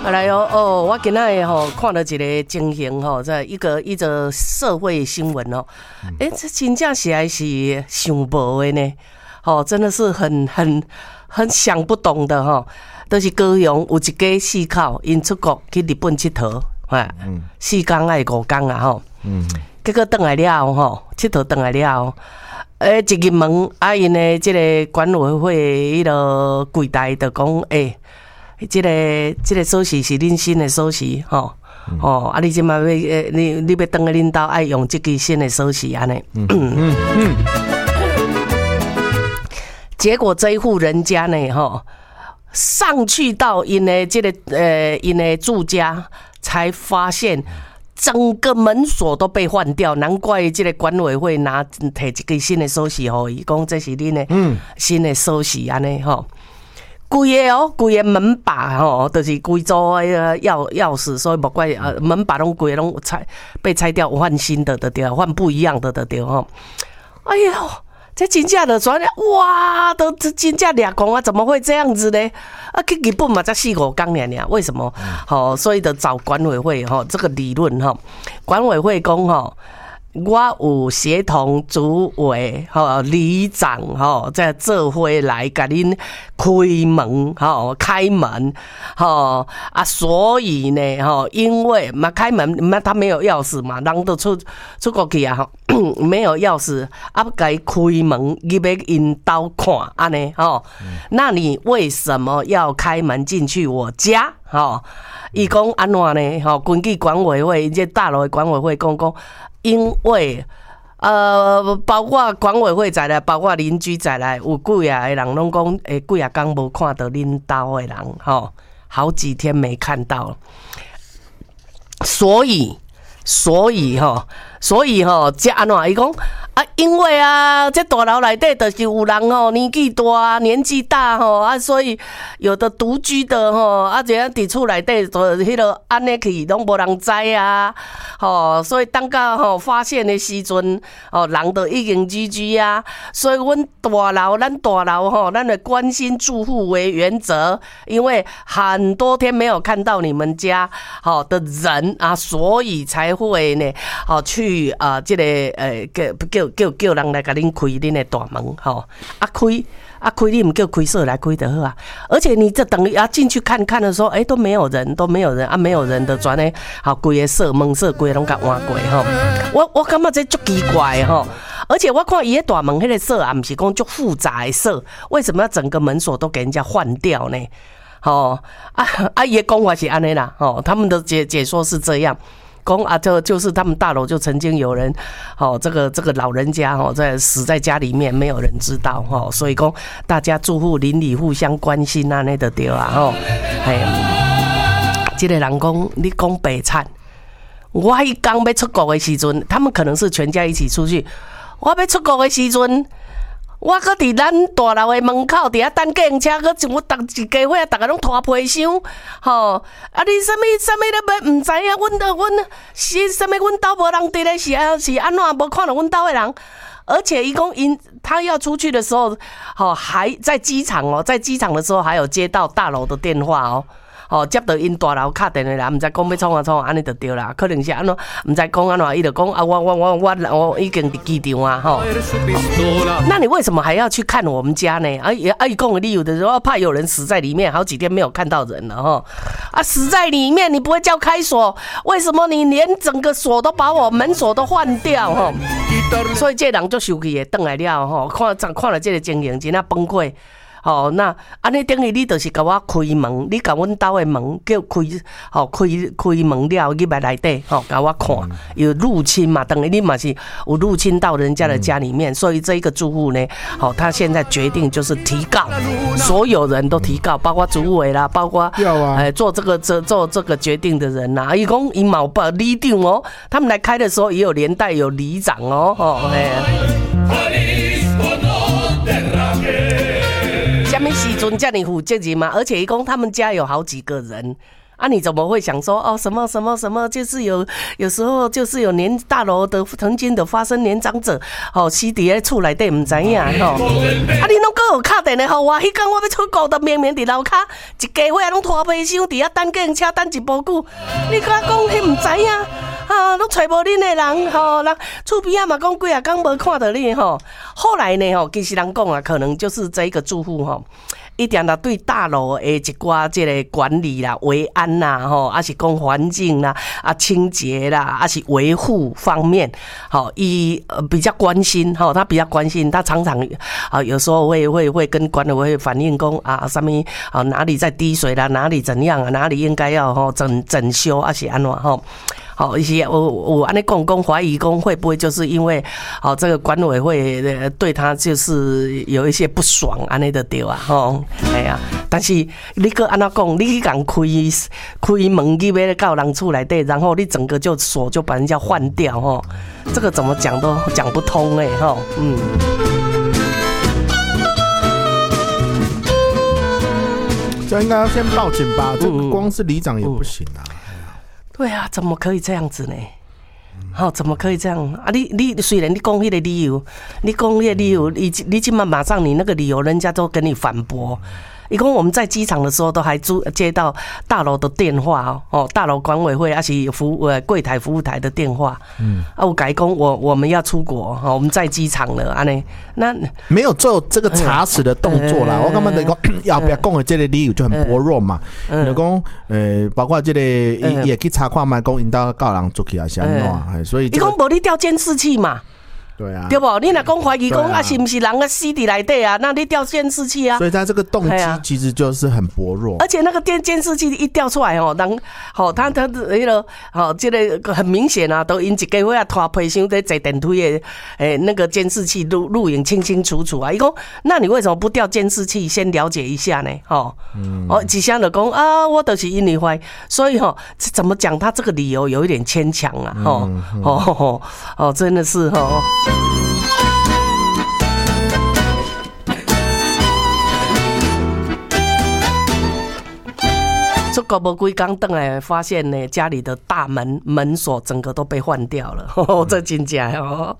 来哦，我今仔吼看到一个情形吼，在一个社会新闻哦，这真正是还是想无的呢，吼，真的是很想不懂的吼，都是高雄有一家四口因出国去日本佚佗，4天还是5天啊吼，结果回来了吼，佚佗回来了。一入门啊，因的这个管委会迄个柜台就讲，这个锁匙是恁新的锁匙吼，啊，你即马要你要登去恁兜爱用这支新的锁匙安尼。结果这一户人家呢，吼，上去到因的这个因的住家，才发现。整个门锁都被换掉，难怪这个管委会摕一个新的锁匙吼，伊讲这是恁的新的锁匙安尼吼。规个门把吼，就是规组的钥匙，所以莫怪门把规个拢被拆掉，换新的对，换不一样的对吼。哎呦！这真正的转哇，都真正俩公啊，怎么会这样子呢？啊，去日本嘛才4-5天尔，为什么？好，所以就找管委会哈，这个理论哈，管委会讲哈。我有协同主委、里长在做伙来给恁开门、开门，所以呢，因为嘛开门，他没有钥匙嘛，人都出国去啊，没有钥匙，啊，给开门，入去因兜看，安尼那你为什么要开门进去我家？伊讲安怎呢？根据管委会，这大楼的管委会讲。因为包括管委会在内，包括邻居在内，有几啊个人拢讲，几啊天无看到恁兜的人，好几天没看到，所以这安怎伊讲啊？因为啊，这大楼内底就是有人年纪大、年纪大啊，所以有的独居的啊，这样伫厝内底就迄个安尼去，拢无人知啊，所以当到发现的时阵，人都已经居啊，所以咱大楼咱的关心住户为原则，因为很多天没有看到你们家的人啊，所以才会呢，去这个叫人来给恁开恁的大门，开你唔叫开锁来开就好啊。而且你这等于进去看看的时候，都没有人啊，没有人的转呢，规个锁门锁规个拢甲换过我感觉这足奇怪而且我看伊的大门迄个锁啊，不是讲足复杂的锁，为什么要整个门锁都给人家换掉呢？伊的讲法是安尼啦，他们的解说是这样。讲啊，就是他们大楼就曾经有人，这个老人家死在家里面，没有人知道所以讲大家住户邻里互相关心啊，那就对啊这个人讲你讲白惨，我迄天要出国的时阵，他们可能是全家一起出去，我要出国的时阵。我搁伫咱大楼的门口，伫遐等计程车，搁我一家伙大家拢拖皮箱，你什么都唔知影，阮是什么？阮兜无人伫咧，是安怎无看到阮兜的人？而且伊讲他要出去的时候，还在机场在机场的时候还有接到大楼的电话接到因大楼敲电话啦，唔知讲要创啊，安尼就对啦。可能是安怎，唔知讲安怎，伊就讲啊，我已经伫机场啊，那你为什么还要去看我们家呢？伊讲的理由就是说，怕有人死在里面，好几天没有看到人了死在里面，你不会叫开锁，为什么你连整个锁都把我门锁都换掉所以这人就生气的，回来了看了这个情形，真的崩溃。那安尼等于你就是甲我开门，你甲阮兜的门叫开门了，入来内底甲我看，有入侵嘛？等于你嘛是有入侵到人家的家里面，所以这一个住户呢，他现在决定就是提告，所有人都提告，包括主委啦，包括做这个决定的人啦，伊讲伊嘛有里长他们来开的时候也有连带有里长什么时阵这么负责任嘛？而且伊讲他们家有好几个人啊，你怎么会想说哦什么什么什么？就是有时候就是有大楼的曾经的发生年长者哦，死伫咧厝内底唔知影吼。啊，你拢搁有敲电话互我，迄天我要出国的，明明伫楼骹一家伙仔拢拖皮箱伫遐等计程车等一步久，你甲我讲迄唔知影啊，拢找无恁的人吼，人厝边仔嘛讲几啊工无看到你吼。后来呢吼，其实人讲啊，可能就是这一个住户吼。一定啦，对大楼的一寡这个管理啦、维安啦，吼，还是讲环境啦、啊清洁啦，还是维护方面，好，比较关心，吼，他比较关心，他常常啊有时候会跟管委会反映讲啊，什么啊哪里在滴水啦，哪里怎样啊，哪里应该要吼整修，还是安怎吼。好，一些我安尼讲怀疑讲会不会就是因为这个管委会对他就是有一些不爽安尼就对啊吼，哎呀，但是你个安怎讲，你去讲开门去要到人厝内底，然后你整个就锁就把人家换掉吼，这个怎么讲都讲不通吼， 这应该要先报警吧？这个光是里长也不行啊。 对啊，怎么可以这样子呢？怎么可以这样啊？你虽然你讲那个理由，你讲那个理由，你今晚马上你那个理由，人家都跟你反驳。一共我们在机场的时候都还接到大楼的电话大楼管委会还是柜台服务台的电话，我改工我们要出国我们在机场了安尼，那没有做这个查实的动作啦。我感觉讲要不要讲的这个理由就很薄弱嘛，就讲包括这个也去查看嘛，讲引导告人出去还是安怎，所以你讲无你调监视器嘛？ 对啊， 对不？你若讲怀疑讲是不是人死伫内底啊？那你调监视器啊？ 所以他这个动机其实就是很薄弱， 而且那个监视器一调出来人他那个这个很明显啊，都因一家伙拖皮箱在坐电梯的那个监视器录影清清楚楚啊。伊讲，那你为什么不调监视器先了解一下呢？一下就讲啊，我就是因为怀疑，所以怎么讲？他这个理由有一点牵强啊，真的是出国无几天回来，发现呢家里的大门锁整个都被换掉了，这真假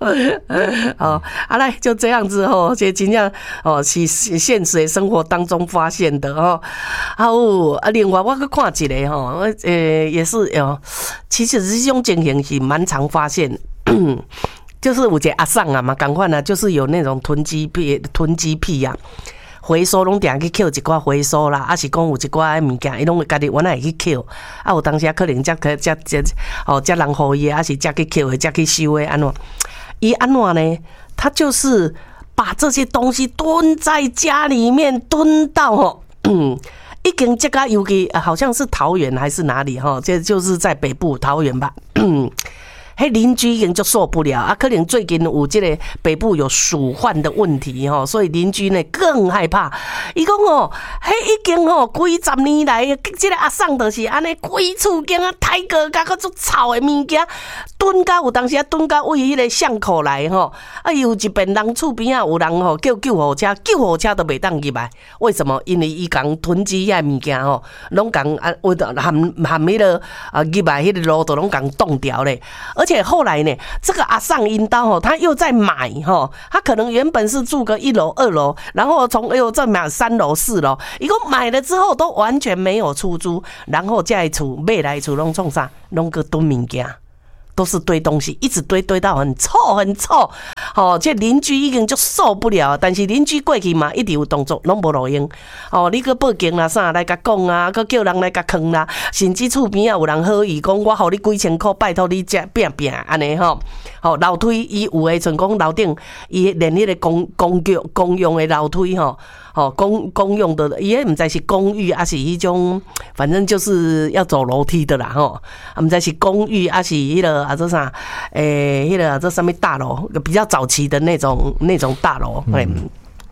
来就这样子这真正是现实的生活当中发现的另外我去看一个也是其实这种情形是蛮常发现。就是有一个阿桑啊嘛，同款啊，就是有那种囤积癖啊，回收拢定去捡一寡回收啦，还是讲有一寡物件，伊拢会家己原来会去捡，有当时可能才人互伊，还是才去捡的，才去收的，安怎？伊安怎呢？他就是把这些东西蹲在家里面，蹲到已经这个尤其好像是桃园还是哪里这就是在北部桃园吧。邻居已经就受不了可能最近有这个北部有鼠患的问题所以邻居呢更害怕。伊讲已经几十年来，这个阿桑就是安尼，规厝间抬个甲个足臭的物件，蹲到有当时蹲到为迄个巷口来有一边人厝边有人叫救护车，救护车都袂当入来。为什么？因为伊讲囤积遐物件拢讲含迄个入来迄个路都拢讲冻掉咧。而且后来呢，这个阿桑因刀他又在买他可能原本是住个1楼2楼，然后又再买3楼4楼，一共买了之后都完全没有出租，然后这厝买来厝拢创啥，拢个囤物件。都是堆东西，一直堆到很臭很臭，这邻居已经就受不了，但是邻居过去嘛，一直有动作，拢无路用。你去报警啦，啥来甲讲啊，去叫人来甲坑啦，甚至厝边有人好意讲，我互你几千块，拜托你才拼安尼楼梯伊有诶，像讲楼顶伊连迄个公用的楼梯公用的，也不知是公寓还是一种，反正就是要走楼梯的啦不知是公寓还是那个这啥这什么大楼，比较早期的那种大楼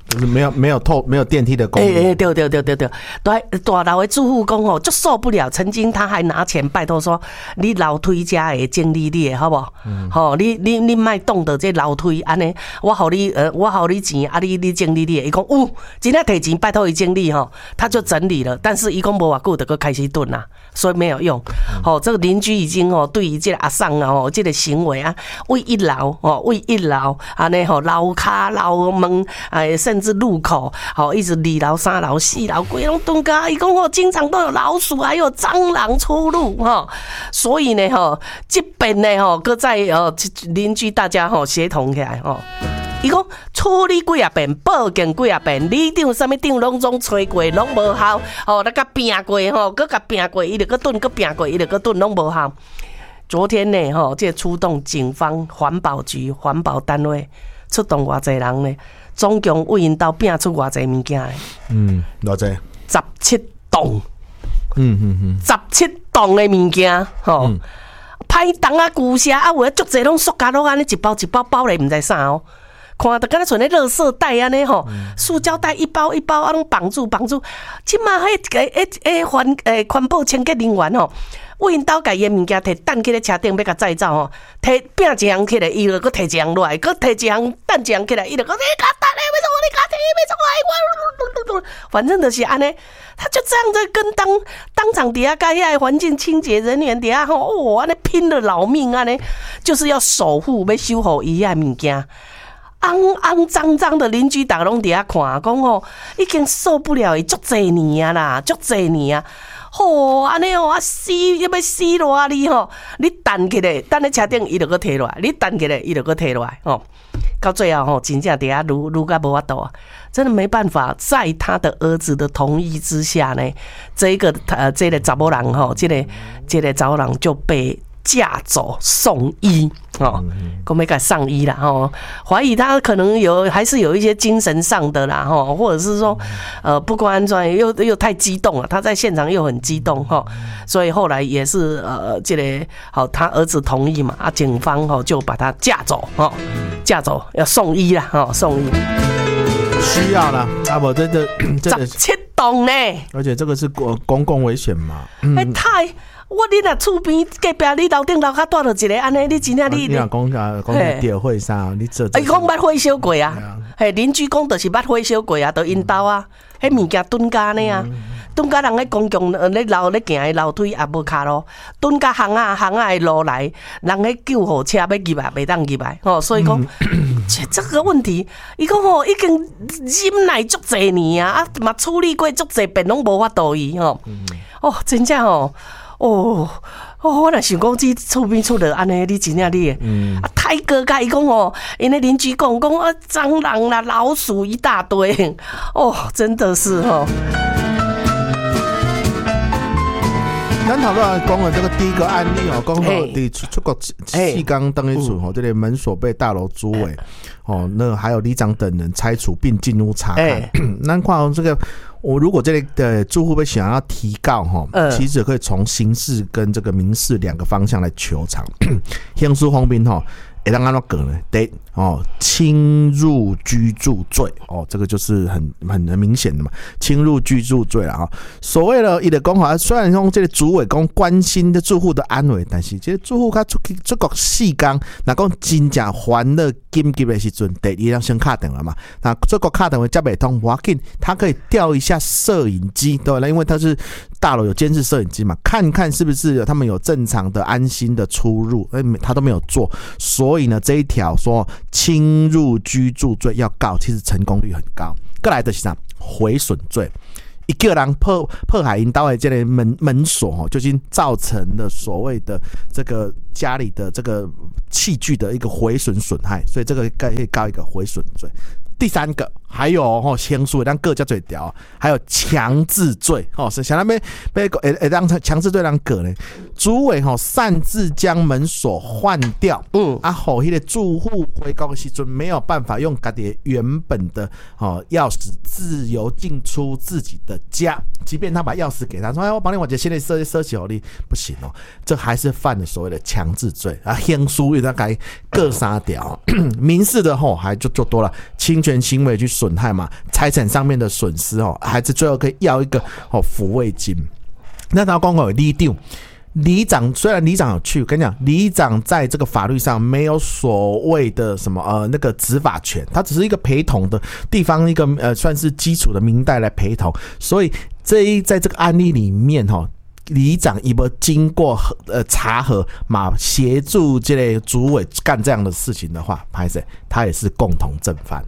就是没有电梯的功能。 对，大楼的住户讲吼，就受不了。曾经他还拿钱拜托说，你楼梯家会整理你的好不好？吼，你卖动的这楼梯安尼，我好你钱啊，你整理你的。伊讲真正摕钱拜托伊整理吼，他就整理了。但是伊讲无偌久就开始蹲啦，所以没有用。吼，这个邻居已经对于这个阿桑啊这个行为啊，为一楼安尼吼，楼骹楼门甚至路口，一直2楼、3楼、4楼，规拢蹲甲。伊讲经常都有老鼠，还有蟑螂出入所以呢这边呢搁在邻居大家协同起来伊讲处理几啊遍，报警几啊遍，里长啥物长拢总吹过，拢无效。那甲拼过搁甲拼过，伊就搁蹲，搁拼过，伊就搁蹲，拢无效。昨天呢这出动警方、环保局、环保单位出动偌济人呢？总共为因兜拼出偌济物件诶？ 偌济 ？17栋。17栋诶物件，歹重啊、旧车啊，有诶足济拢塑胶拢安尼一包一包包咧，毋知啥看得敢若像咧垃圾袋安尼塑胶袋一包一包啊，拢绑住。即马环保清洁人员为因兜家己诶物件摕等起咧车顶要甲载走摕拼一项起来，伊就搁摕一项落来，搁摕一项等一项起来，伊就讲你甲等咧，要从你家摕，要从我，反正就是安尼，他就这样在跟当场底下甲遐环境清洁人员底下安尼拼了老命安尼，就是要守护要守护伊遐物件。肮脏的邻居大家拢伫遐看，讲已经受不了伊足侪年啊啦，足侪年啊！安尼啊死要死落你你等起来，等咧车顶伊就搁摕落来，你等起来伊就搁摕落来到最后真正底下愈甲无法度啊！真的没办法，在他的儿子的同意之下呢，这个查某人这个查某人就被架走送医讲要给上医啦怀疑他可能还是有一些精神上的啦或者是说不管怎样又太激动了，他在现场又很激动所以后来也是这个他儿子同意嘛警方就把他架走要送医啦送医需要啦不这 17栋呢， 而且这个是公共危险嘛你若厝边隔壁，你楼顶楼骹住着一个安尼，你真正你若讲掉火啥，你做伊讲捌火烧过啊，邻居讲就是捌火烧过啊，就因兜啊，迄物件蹲甲呢啊，蹲甲人咧公共咧行的楼梯也无骹路，蹲甲巷的路来，人咧救护车要入来，袂当入来所以讲这个问题，伊讲已经忍耐足侪年啊，嘛处理过足侪遍，拢无法度伊真正我若想讲这厝边出了安尼，你真正你太哥甲伊讲因为邻居讲蟑螂啦、老鼠一大堆真的是咱头先讲的这个第一个案例讲伫出国4天等于处这个门锁被大楼租委那还有里长等人拆除并进屋查看。咱看这个，如果这个住户想要提告其实可以从刑事跟这个民事2个方向来求偿。刑事方面会当安怎讲呢？第一侵入居住罪这个就是很明显的嘛，侵入居住罪啦所谓的伊的讲法，虽然说这个主委讲关心的住户的安危，但是这个住户他出国4天，那讲真正还了紧急的时阵，第一要先打电话嘛，那出国打电话接不通，不要紧，他可以调一下摄影机，对吧？因为他是大楼有监视摄影机嘛，看看是不是他们有正常的安心的出入，他都没有做，所以呢这一条说侵入居住罪要告，其实成功率很高。再来的是啥？毁损罪，一个人破坏因家的这个门锁就已经造成了所谓的这个家里的这个器具的一个毁损损害，所以这个可以告一个毁损罪。第3个还有刑诉让各家罪条，还有强制罪是想要要让强制罪让个呢？主委擅自将门锁换掉，那个住户回高的时阵没有办法用家己原本的钥匙自由进出自己的家，即便他把钥匙给他说我帮你把这现在设起好，你不行这还是犯了所谓的强制罪啊。刑诉大概各3条，民事的还就多了，侵权行为去损损害嘛，财产上面的损失哦，孩子最后可以要一个抚慰金。那他刚好有里长虽然里长有去，跟你讲，里长在这个法律上没有所谓的什么那个执法权，他只是一个陪同的地方一个算是基础的民代来陪同，所以在这个案例里面里长有没有经过查核嘛，协助这类主委干这样的事情的话，拍摄他也是共同正犯。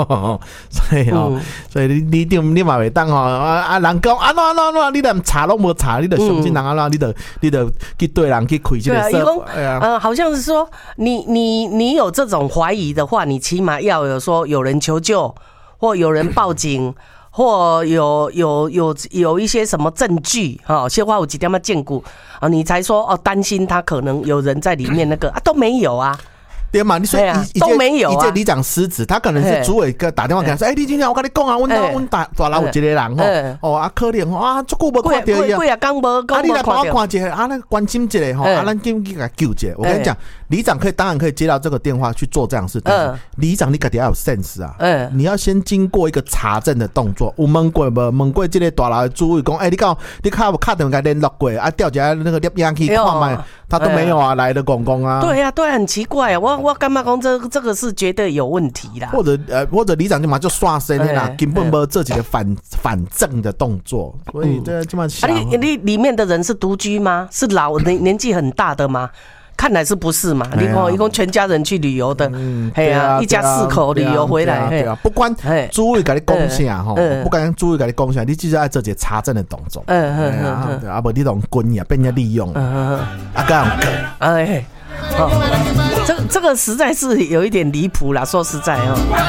所以你嘛袂当人讲你连查都没查，你就相信人你就去对人去开这个社。好像是说你有这种怀疑的话，你起码要有说有人求救或有人报警。或有一些什么证据鲜花有几点见骨你才说担心他可能有人在里面那个都没有啊。 对嘛？你说都没有啊。 里长失职，他可能是主委打电话给他说：“你今天我跟你讲啊，我大楼有一个人可怜足久无看到伊几啊天无看到， 你来帮我看一下那关心一下咱紧去给他救一下。我跟你讲，里长当然可以接到这个电话去做这样的事，但是里长你自己要有 sense 啊，你要先经过一个查证的动作。有问过无？问过这个大楼的主委讲，你卡电话联络过调一下那个摄影机看卖，他都没有啊，来的公公啊。 对啊，对，很奇怪啊，我干嘛讲这个是绝对有问题啦？ 或者里长就嘛就刷身啦，根本没这几个反正的动作，所以这么想。 你里面的人是独居吗？是年纪很大的吗？看来是不是嘛？你看，一共全家人去旅游的，一家4口旅游回来， 对啊，不管主委给你讲啥不管主委给你讲啥，你就是要做一个查证的动作，不你当滚呀，被人家利用， 这个实在是有一点离谱啦，说实在